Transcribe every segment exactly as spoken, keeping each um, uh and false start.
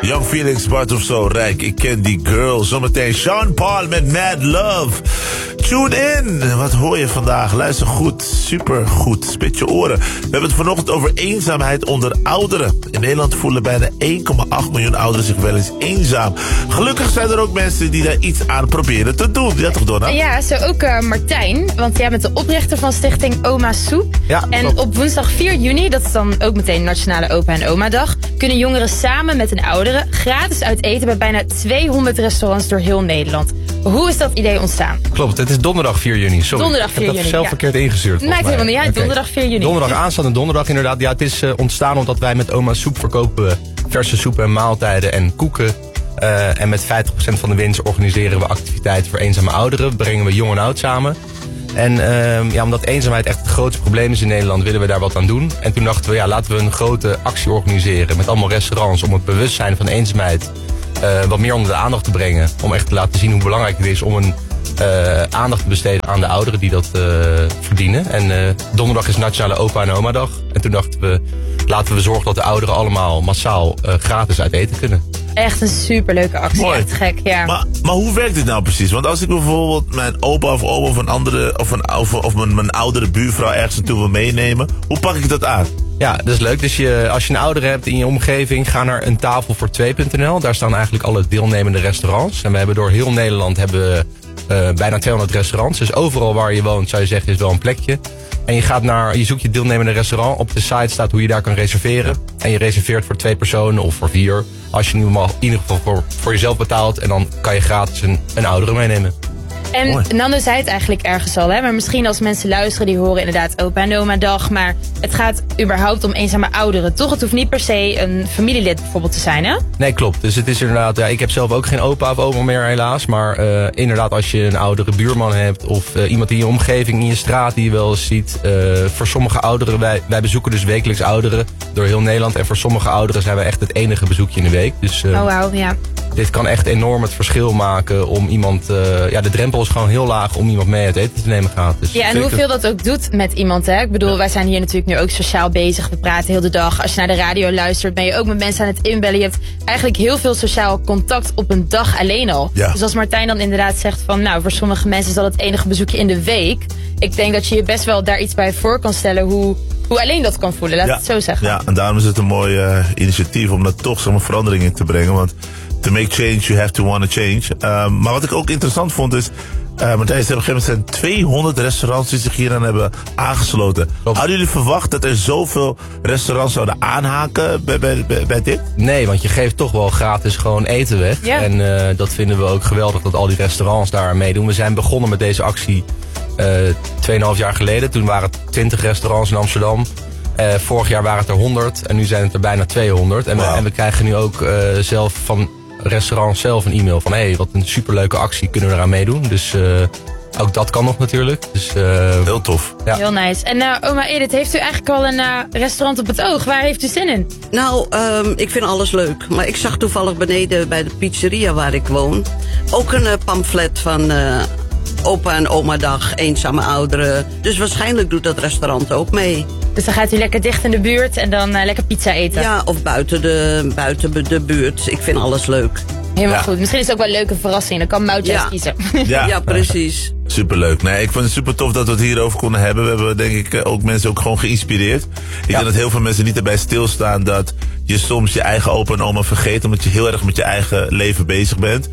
Young Felix, Bart of Zo, Rijk, ik ken die girl. Zometeen Sean Paul met Mad Love. Tune in. Wat hoor je vandaag? Luister goed, super goed. Spit je oren. We hebben het vanochtend over eenzaamheid onder ouderen. In Nederland voelen bijna één komma acht miljoen ouderen zich wel eens eenzaam. Gelukkig zijn er ook mensen die daar iets aan proberen te doen. Ja toch, Donna? Ja, zo ook uh, Martijn. Want jij bent de oprichter van stichting Oma Soep. Ja, en klopt. op woensdag vier juni, dat is dan ook meteen Nationale Opa en Oma Dag, kunnen jongeren samen met een oudere gratis uit eten bij bijna tweehonderd restaurants door heel Nederland. Hoe is dat idee ontstaan? Klopt, het is donderdag vier juni. Sorry. Donderdag vier ik heb juni, dat zelf ja. verkeerd ingestuurd. Maakt helemaal niet uit, Oké. donderdag vier juni. Donderdag aanstaande donderdag inderdaad. Ja, het is uh, ontstaan omdat wij met Oma Soep verkopen we verse soepen en maaltijden en koeken. Uh, en met vijftig procent van de winst organiseren we activiteiten voor eenzame ouderen. Brengen we jong en oud samen. En uh, ja, omdat eenzaamheid echt het grootste probleem is in Nederland, willen we daar wat aan doen. En toen dachten we, ja, laten we een grote actie organiseren met allemaal restaurants om het bewustzijn van eenzaamheid uh, wat meer onder de aandacht te brengen. Om echt te laten zien hoe belangrijk het is om een uh, aandacht te besteden aan de ouderen die dat uh, verdienen. En uh, donderdag is Nationale Opa en Oma Dag. En toen dachten we, laten we zorgen dat de ouderen allemaal massaal uh, gratis uit eten kunnen. Echt een superleuke actie, Mooi. echt gek, ja. Maar, maar hoe werkt dit nou precies? Want als ik bijvoorbeeld mijn opa of oma of een andere, of, een, of, of mijn, mijn oudere buurvrouw ergens naartoe wil meenemen, hoe pak ik dat aan? Ja, dat is leuk. Dus je, als je een ouder hebt in je omgeving, ga naar een tafel voor twee punt n l. Daar staan eigenlijk alle deelnemende restaurants. En we hebben door heel Nederland hebben we, uh, bijna tweehonderd restaurants. Dus overal waar je woont zou je zeggen is wel een plekje. En je gaat naar, je zoekt je deelnemende restaurant. Op de site staat hoe je daar kan reserveren. En je reserveert voor twee personen of voor vier. Als je nu maar in ieder geval voor, voor jezelf betaalt. En dan kan je gratis een, een oudere meenemen. En Mooi. Nando zei het eigenlijk ergens al, hè? Maar misschien als mensen luisteren, die horen inderdaad Opa en Oma Dag. Maar het gaat überhaupt om eenzame ouderen, toch? Het hoeft niet per se een familielid bijvoorbeeld te zijn, hè? Nee, klopt. Dus het is inderdaad, ja, ik heb zelf ook geen opa of oma meer helaas. Maar uh, inderdaad, als je een oudere buurman hebt of uh, iemand in je omgeving, in je straat die je wel eens ziet. Uh, voor sommige ouderen, wij, wij bezoeken dus wekelijks ouderen door heel Nederland. En voor sommige ouderen zijn wij echt het enige bezoekje in de week. Dus uh, Oh, wauw, ja. dit kan echt enorm het verschil maken om iemand, uh, ja, de drempel is gewoon heel laag om iemand mee uit eten te nemen gratis. Ja, en Zeker. hoeveel dat ook doet met iemand, hè? Ik bedoel, wij zijn hier natuurlijk nu ook sociaal bezig. We praten heel de dag. Als je naar de radio luistert, ben je ook met mensen aan het inbellen. Je hebt eigenlijk heel veel sociaal contact op een dag alleen al. Ja. Dus als Martijn dan inderdaad zegt van, nou, voor sommige mensen is dat het enige bezoekje in de week. Ik denk dat je je best wel daar iets bij voor kan stellen hoe, hoe alleen dat kan voelen. Laat ik het zo zeggen. Ja, en daarom is het een mooi uh, initiatief om daar toch zo'n verandering in te brengen. Want to make change, you have to want to change. Um, maar wat ik ook interessant vond is, Uh, Matthijs, op een gegeven moment zijn tweehonderd restaurants die zich hieraan hebben aangesloten. Klopt. Hadden jullie verwacht dat er zoveel restaurants zouden aanhaken bij, bij, bij, bij dit? Nee, want je geeft toch wel gratis gewoon eten weg. Ja. En uh, dat vinden we ook geweldig dat al die restaurants daar aan meedoen. We zijn begonnen met deze actie uh, tweeënhalf jaar geleden. Toen waren het twintig restaurants in Amsterdam. Uh, vorig jaar waren het er honderd en nu zijn het er bijna tweehonderd. En, Wow. we, en we krijgen nu ook uh, zelf van restaurants zelf een e-mail van hé, hey, wat een superleuke actie, kunnen we eraan meedoen. Dus uh, ook dat kan nog natuurlijk. Dus, uh, Heel tof. Ja. Heel nice. En uh, oma Edith, heeft u eigenlijk al een uh, restaurant op het oog? Waar heeft u zin in? Nou, um, ik vind alles leuk. Maar ik zag toevallig beneden bij de pizzeria waar ik woon ook een uh, pamflet van uh, Opa en Oma Dag, eenzame ouderen. Dus waarschijnlijk doet dat restaurant ook mee. Dus dan gaat u lekker dicht in de buurt en dan uh, lekker pizza eten. Ja, of buiten de, buiten de buurt. Ik vind alles leuk. Helemaal Ja. goed. Misschien is het ook wel een leuke verrassing. Dan kan Mout juist Ja. kiezen. Ja, Ja, precies. superleuk. Nee, ik vind het super tof dat we het hierover konden hebben. We hebben denk ik eh, ook mensen ook gewoon geïnspireerd. Ik denk dat heel veel mensen niet erbij stilstaan dat je soms je eigen opa en oma vergeet, omdat je heel erg met je eigen leven bezig bent.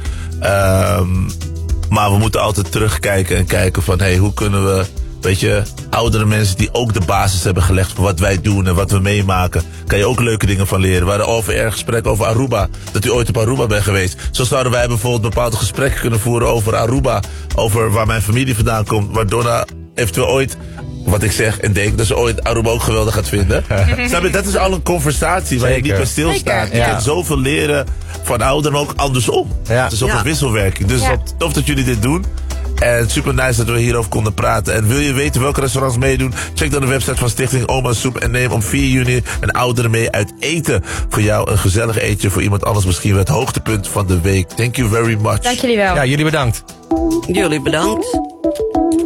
Um, maar we moeten altijd terugkijken en kijken van, hé, hey, hoe kunnen we, weet je, oudere mensen die ook de basis hebben gelegd voor wat wij doen en wat we meemaken, kan je ook leuke dingen van leren. We hadden over erg gesprek over Aruba, dat u ooit op Aruba bent geweest. Zo zouden wij bijvoorbeeld bepaalde gesprekken kunnen voeren over Aruba, over waar mijn familie vandaan komt, waar Donna eventueel ooit, wat ik zeg en denk, dat ze ooit Aruba ook geweldig gaat vinden. Snap je? Dat is al een conversatie waar je Zeker. niet bij stilstaat. Zeker, Je ja. kunt zoveel leren van ouderen, maar ook andersom. Ja. Het is ook Ja. een wisselwerking. Dus Ja. wat tof dat jullie dit doen. En super nice dat we hierover konden praten. En wil je weten welke restaurants meedoen? Check dan de website van Stichting Oma Soep en neem om vier juni een oudere mee uit eten. Voor jou een gezellig eetje, voor iemand anders misschien wel het hoogtepunt van de week. Thank you very much. Dank jullie wel. Ja, jullie bedankt. Jullie bedankt.